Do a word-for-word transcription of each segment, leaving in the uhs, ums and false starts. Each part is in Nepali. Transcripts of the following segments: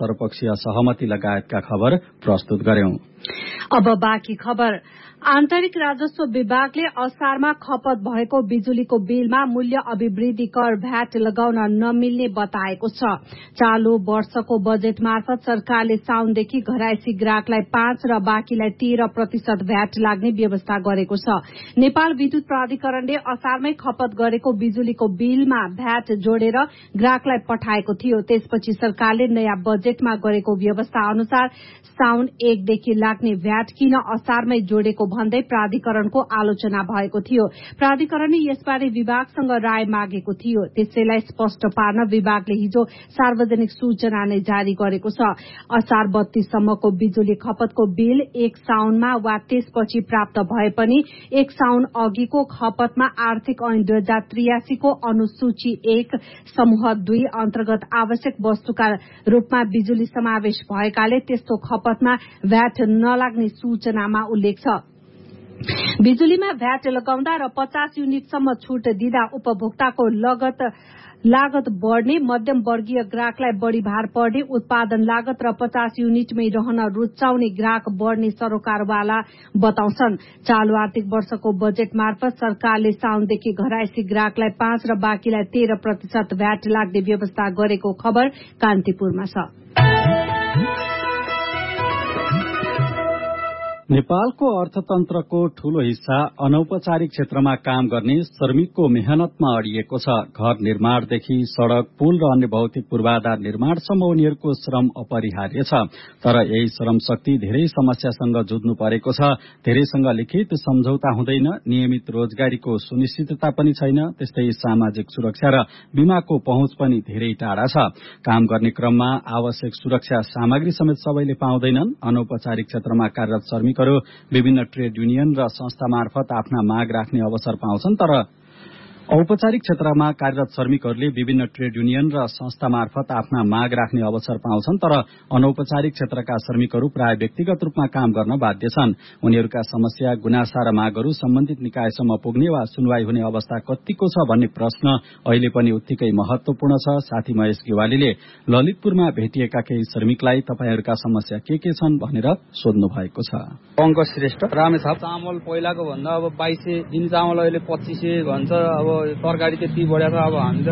सर्वपक्षीय सहमति लगायतका खबर प्रस्तुत गर्यौं। अब बाँकी खबर। आन्तरिक राजस्व विभागले असारमा खपत भएको बिजुलीको बिलमा मूल्य अभिवृद्धि कर भ्याट लगाउन नमिल्ने बताएको छ। चालू वर्षको बजेट मार्फत सरकारले साउनदेखि घरायसी ग्राहकलाई पाँच र बाँकीलाई तेह्र प्रतिशत भ्याट लाग्ने व्यवस्था गरेको छ। नेपाल विद्युत प्राधिकरणले असारमै खपत गरेको बिजुलीको बिलमा भ्याट जोडेर ग्राहकलाई पठाएको थियो। त्यसपछि सरकारले नयाँ बजेटमा गरेको व्यवस्था अनुसार साउन एकदेखि लाग्ने भ्याट किन असारमै जोडेको भन्दै प्राधिकरणको आलोचना भएको थियो। प्राधिकरणले यसबारे विभागसँग राय मागेको थियो। त्यसैलाई स्पष्ट पार्न विभागले हिजो सार्वजनिक सूचना नै जारी गरेको छ। असार बत्तीससम्मको बिजुली खपतको बिल एक साउनमा वा त्यसपछि प्राप्त भए पनि एक साउन अघिको खपतमा आर्थिक ऐन दुई हजार त्रियासीको अनुसूची एक समूह दुई अन्तर्गत आवश्यक वस्तुका रूपमा बिजुली समावेश भएकाले त्यस्तो खपतमा भ्याट नलाग्ने सूचनामा उल्लेख छ। बिजुलीमा भ्याट लगाउँदा र पचास युनिटसम्म छूट दिँदा उपभोक्ताको लगत लागत बढ़ने, मध्यम वर्गीय ग्राहकलाई बढ़ी भार पर्ने, उत्पादन लागत र पचास युनिटमै रहन रुचाउने ग्राहक बढ़ने सरोकारवाला बताउँछन्। चालू आर्थिक वर्षको बजेट मार्फत सरकारले साउनदेखि घरायसी ग्राहकलाई पाँच र बाँकीलाई तेह्र प्रतिशत भ्याट लाग्ने व्यवस्था गरेको खबर कान्तिपुरमा छ। नेपालको अर्थतन्त्रको ठूलो हिस्सा अनौपचारिक क्षेत्रमा काम गर्ने श्रमिकको मेहनतमा अडिएको छ। घर निर्माणदेखि सड़क, पुल र अन्य भौतिक पूर्वाधार निर्माणसम्म उनीहरूको श्रम अपरिहार्य छ। तर यही श्रम शक्ति धेरै समस्यासँग जुझ्नु परेको छ। धेरैसँग लिखित सम्झौता हुँदैन, नियमित रोजगारीको सुनिश्चितता पनि छैन। त्यस्तै सामाजिक सुरक्षा र बीमाको पहुँच पनि धेरै टाढा छ। काम गर्ने क्रममा आवश्यक सुरक्षा सामग्री समेत सबैले पाउँदैनन्। अनौपचारिक क्षेत्रमा कार्यरत श्रमिक विभिन्न ट्रेड युनियन र संस्था मार्फत आफ्ना माग राख्ने अवसर पाउँछन्। तर औपचारिक क्षेत्रमा कार्यरत श्रमिकहरूले विभिन्न ट्रेड युनियन र संस्था मार्फत आफ्ना माग राख्ने अवसर पाउँछन्। तर अनौपचारिक क्षेत्रका श्रमिकहरू प्राय व्यक्तिगत रूपमा काम गर्न बाध्य छन्। उनीहरूका समस्या, गुनासा र मागहरू सम्बन्धित निकायसम्म पुग्ने वा सुनवाई हुने अवस्था कतिको छ भन्ने प्रश्न अहिले पनि उत्तिकै महत्वपूर्ण छ। साथी महेश गेवालीले ललितपुरमा भेटिएका केही श्रमिकलाई तपाईहरूका समस्या के के छन् भनेर सोध्नु भएको छ। अंक श्रेष्ठ, रामेछाप। चामल पहिलाको भन्दा अब बाइस सय दिन चामल अहिले पच्चीस सय भन्छ। अब तरकारी त्यति बढ्या छ। अब हामी त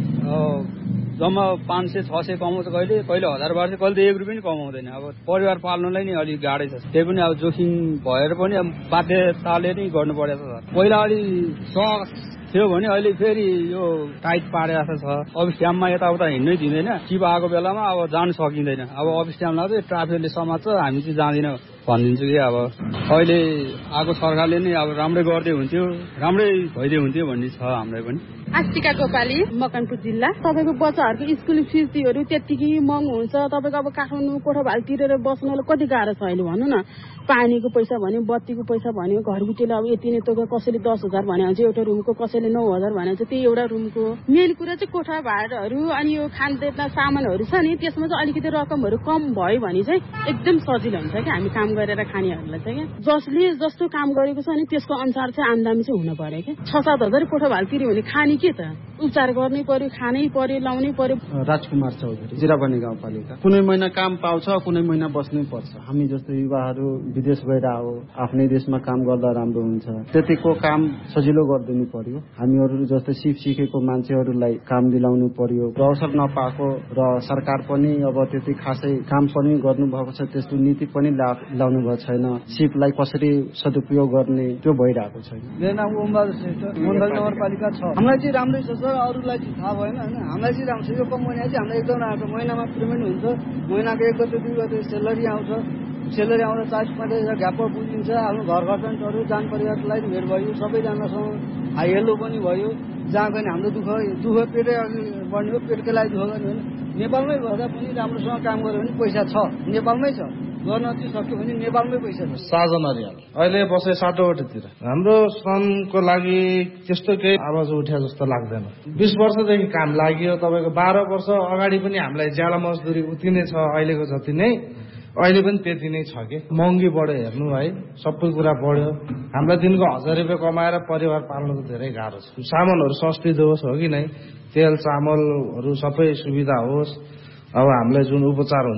जम्मा पाँच सय छ सय कमाउँछ, कहिले कहिले हजार बाह्र सय, कहिले त एक रुपियाँ पनि कमाउँदैन। अब परिवार पाल्नलाई नै अलिक गाह्रै छ। त्यही पनि अब जोखिम भएर पनि अब बाध्यताले नै गर्नु परेको छ। पहिला अलि सक थियो भने अहिले फेरि यो टाइट पारेको छ। अफिस टाइममा यताउता हिँड्नै दिँदैन। चिप आएको बेलामा अब जान सकिँदैन। अब अफिस टाइम लाग्छ, ट्राफिकले समात्छ, हामी चाहिँ जाँदिन भनिदिन्छु कि अब अहिले आएको सरकारले नै अब राम्रै गर्दै हुन्थ्यो, राम्रै भइदियो हुन्थ्यो भन्ने छ हामीलाई पनि। आस्तिका गोपाली, मकनपुर जिल्ला। तपाईँको बच्चाहरूको स्कुल फिसहरू त्यत्तिकै महँगो हुन्छ। तपाईँको अब काठमाडौँ कोठाभाल तिरेर बस्नलाई कति गाह्रो छ अहिले भन्नु न। पानीको पैसा भन्यो, बत्तीको पैसा भन्यो, घरगुटीले अब यति नै त कसैले दस हजार भने हुन्छ एउटा रुमको, कसैले नौ हजार भने हुन्छ त्यही एउटा रुमको। मेन कुरा चाहिँ कोठा भाडाहरू अनि यो खानदेतना सामानहरू छ नि, त्यसमा चाहिँ अलिकति रकमहरू कम भयो भने चाहिँ एकदम सजिलो हुन्छ कि हामी काम गरेर खानेहरूलाई चाहिँ क्या। जसले जस्तो काम गरेको छ नि त्यसको अनुसार चाहिँ आमदामी चाहिँ हुन पर्यो क्या। छ सात हजार कोठा भाल तिर्यो भने खाने के त, उपचार गर्नै पर्यो, खानै पर्यो, लाउनै पर्यो। राजकुमार चौधरी, जिराबनी गाउँपालिका। कुनै महिना काम पाउँछ, कुनै महिना बस्नै पर्छ। हामी जस्तो युवाहरू विदेश गएर हो, आफ्नै देशमा काम गर्दा राम्रो हुन्छ। त्यतिको काम सजिलो गरिदिनु पर्यो। हामीहरू जस्तो सिप सिकेको मान्छेहरूलाई काम दिलाउनु पर्यो। अवसर नपाएको र सरकार पनि अब त्यति खासै काम पनि गर्नुभएको छ, त्यस्तो नीति पनि लाउनु भएको छैन। सिपलाई कसरी सदुपयोग गर्ने त्यो भइरहेको छैन। मेरो नाम ओमबहादुर श्रेष्ठ, मण्डल नगरपालिका छ। हामीलाई चाहिँ राम्रै छ सर, अरूलाई चाहिँ थाहा भएन होइन। हामीलाई चाहिँ राम्रो छ। यो कम महिना चाहिँ हामीलाई एकदम राम्रो छ। महिनामा पेमेन्ट हुन्छ, महिनाको एक गते दुई गते सेलरी आउँछ। सेलरी आउँदा चालिस पैँतालिस हजार घ्याप बुझिन्छ। आफ्नो घर खर्चहरू, जान परिवारलाई भेट भयो, सबैजनासँग हाई हेलो पनि भयो। जहाँ गयो हाम्रो दुःख दुःख पेटै अघि बढ्ने हो, पेटकै लागि दुःख गर्ने हो। नेपालमै गर्दा पनि राम्रोसँग काम गर्यो भने पैसा छ, नेपालमै छ। गर्न चाहिँ सक्यो भने नेपालमै पैसा छ। साजन अरियाल, अहिले बसे साटोवटीतिर। हाम्रो श्रमको लागि त्यस्तो केही आवाज उठ्या जस्तो लाग्दैन। बिस वर्षदेखि काम लाग्यो। तपाईँको बाह्र वर्ष अगाडि पनि हामीलाई ज्याला मजदुरी उति नै छ, अहिलेको जति नै अहिले पनि त्यति नै छ कि। महँगी बढ्यो हेर्नु है, सबै कुरा बढ्यो। हामीलाई दिनको हजार रुपियाँ कमाएर परिवार पाल्नु त धेरै गाह्रो छ। सामानहरू सस्ती होस् हो कि नै, तेल चामलहरू सबै सुविधा होस्। अब हामीलाई जुन उपचार